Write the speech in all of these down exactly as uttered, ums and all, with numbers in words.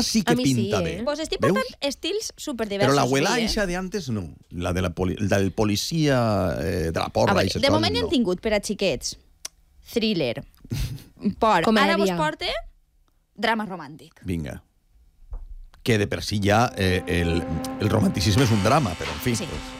esta sí que pinta sí, bé. eh? Pues estic Veus? portant estils superdiversos. Però l'abuela sí, eh? eixa de antes no. La de la poli del policia eh, de la porra. A veure, eixes de coses, moment no. hem tingut per a xiquets thriller, por. Comèdia. Ara vos porte drama romàntic. Vinga. Que de per si ja eh, el, el romanticisme és un drama, però en fi. Sí. Pues.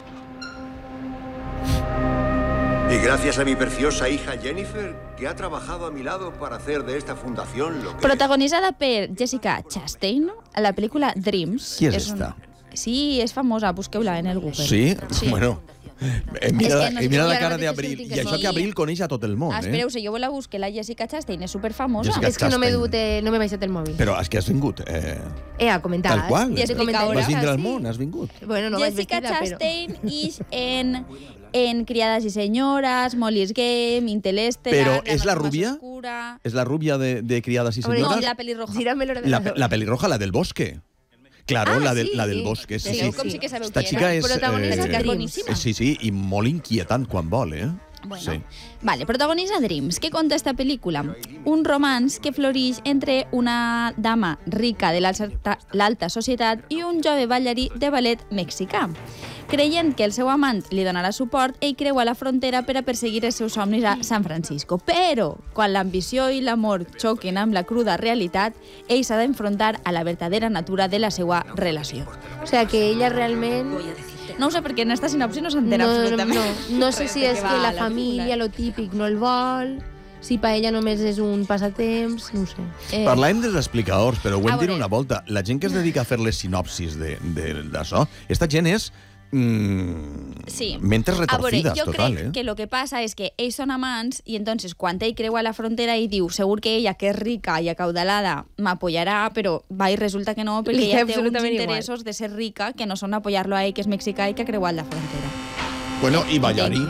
Y gracias a mi preciosa hija Jennifer, que ha trabajado a mi lado para hacer de esta fundación lo que... Protagonitzada per Jessica Chastain, a la pel·lícula Dreams. Qui és un- esta? Sí, és famosa, busqueu-la en el Google. Sí? Sí. Bueno... Eh, mira, És que no eh, sé mira si la ara cara mateix d'Abril. estic I això sí. que Abril coneix a tot el món, Ah, eh? espereu, si jo la busque, la Jessica Chastain és superfamosa. Jessica És que no m'he Chastain. dut, eh, no m'he baixat el mòbil. Però és que has vingut... Eh, Eh, a comentar. tal qual. I explica Vas ara. vindre al Sí. món, has vingut. Bueno, no vaig Jessica vestida, però... Chastain ix en, en Criadas y Señoras, Molly's Game, Interestelar... Però és noche la más rubia? oscura. És la rubia de, de Criadas y A veure, No, Señoras? la pelirroja. Gírame el La, ordenador. la pelirroja, la del bosque. Claro, Ah, la, del, sí. la del bosque, sí, Veieu sí. com sí que sabeu Esta qui xica era? és... Protagonista que és boníssima. Sí, sí, i molt inquietant quan vol, eh? Bueno, Sí. vale, protagonitza Dreams. Què conta esta pel·lícula? Un romanç que floreix entre una dama rica de l'alta l'alta societat i un jove ballarí de ballet mexicà. Creient que el seu amant li donarà suport, ell creua la frontera per a perseguir els seus somnis a San Francisco. Però, quan l'ambició i l'amor xoquen amb la cruda realitat, ell s'ha d'enfrontar a la verdadera natura de la seva relació. O sea, que ella realment... No ho sé perquè en esta sinopsi no s'entén No, absolutament. no, no sé res si de és què que va la família, lo típic, no el vol, si per ella només és un passatemps, no ho sé. Eh, Parlàvem dels explicadors, però ho A hem dit veure. una volta. La gent que es dedica a fer les sinopsis de- de- d'això, esta gent és... Mm, Sí. mentes A veure, retorcides, jo total, crec eh? que lo que passa és que ells són amants i entonces quan ell creua la frontera i diu segur que ella, que és rica i acaudalada, m'apoyarà, però va i resulta que no, perquè Li ella da té uns absolutament igual. interessos de ser rica que no són apoyar-lo a ell, que és mexicà i que ha creuat la frontera. Bueno, i ballarí.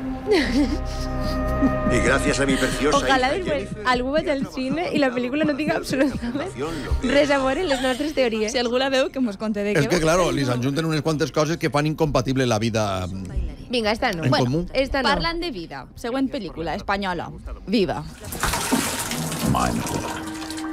Y gracias a mi preciosa Ojalà hija després Jennifer... algú vaig al cine i la pel·lícula no tinga absolutament fundación lo que... res a veure amb les nostres teories. Si algú la veu, que mos conte de És què que, va. claro, li s'ajunten unes quantes coses que fan incompatible la vida... Vinga, esta no. En Bueno, comú. Esta no. Parlant de vida. Següent pel·lícula, espanyola. Viva. Mindful.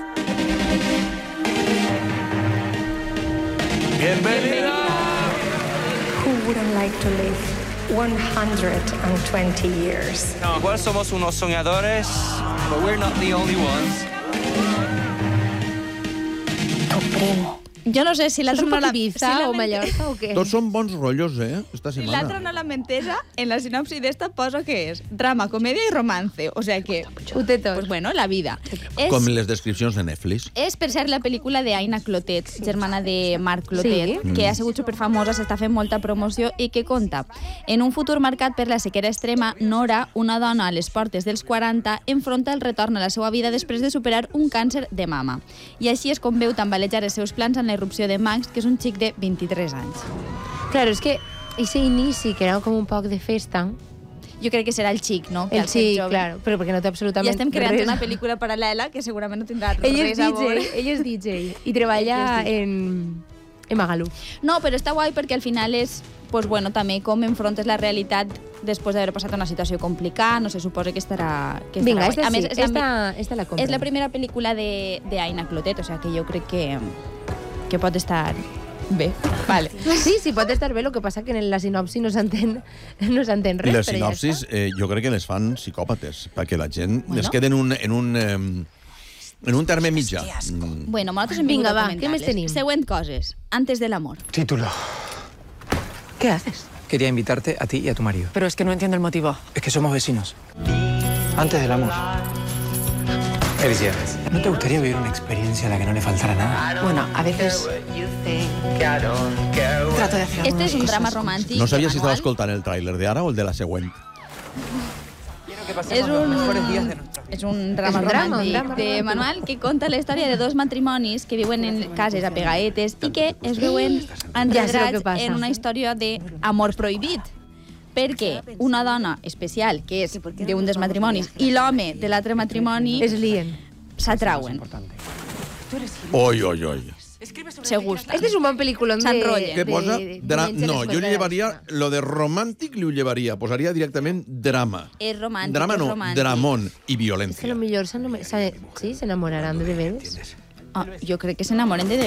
Who wouldn't like to live one hundred twenty years? No, igual somos unos soñadores, but we're not the only ones. Tu primo. Jo no sé si Això és l'altra un no poc la... Ibiza si la o mente- Mallorca o què? Tots són bons rotllos, eh, esta Si l'altra setmana. no l'ha mentesa, en la sinopsi d'esta poso que és drama, comèdia i romance. O sea que, Ho té tot. pues bueno, la vida. És, Com les descripcions de Netflix. és, per cert, la pel·lícula d'Aina Clotet, germana de Marc Clotet, Sí. que ha sigut superfamosa, s'està fent molta promoció i que conta en un futur marcat per la sequera extrema, Nora, una dona a les portes dels quaranta, enfronta el retorn a la seva vida després de superar un càncer de mama. I així és com veu tambalejar els seus plans en la irrupció de Max, que és un xic de vint-i-tres anys. Claro, és que ese inici, que era com un poc de festa, Jo crec que serà el xic, no? Que el al ser sí, jove- claro, però perquè no té absolutament I estem creant res. una pel·lícula paral·lela que segurament no tindrà Ell és res a D J, veure. ell és D J i treballa en, en Magaluf. No, però està guai perquè al final és pues bueno, també com enfrontes la realitat després d'haver passat una situació complicada, no se suposa que estarà, que estarà Vinga, guai. esta A sí, més, és, la, esta, esta la compro. és la primera pel·lícula de, de Aina Clotet, o sea que jo crec que, que pot estar bé. Vale. Sí, sí, pot estar bé, el que passa que en la sinopsi no s'entén no s'entén res, Les però sinopsis, ja està. eh, jo crec que les fan psicòpates, perquè la gent Bueno. es queda en un, en un, eh, en un terme mitjà. Mm. Bueno, nosaltres hem Vinga, vingut a va, què més comentar-les. tenim? Següent coses. Antes del amor. Título. ¿Qué haces? Quería invitarte a ti y a tu marido. Pero es que no entiendo el motivo. Es que somos vecinos. Antes del amor. Felicidades. ¿No te gustaría vivir una experiencia a la que no le faltara nada? Bueno, a veces trato de hacer Este és un algunas drama cosas. romàntic. No sabia si estava Manual. escoltant el tràiler d'ara o el de la següent. És un, és un drama És un drama, romàntic un drama de romàntic. Manuel que conta la història de dos matrimonis que viuen en cases apegaetes i que es veuen Ja sé el enredrats que passa. en una història d'amor prohibit. Perquè una dona especial, que és d'un dels matrimonis, i l'home de l'altre matrimoni Es lien. s'atrauen, Oi, oi, oi. se gusten. Este és un bon pel·lículon de... S'enrotllen. Què de- posa? de- Dra diumenge no, a les jo li quatre llevaria... de la Lo de romàntic li ho llevaria. Posaria directament drama. És romàntic, Drama és no, romàntic. dramón i És que violència. potser s'enamo- s'ha- sí, s'enamoraran de bebès. Ah, jo crec que s'enamoren de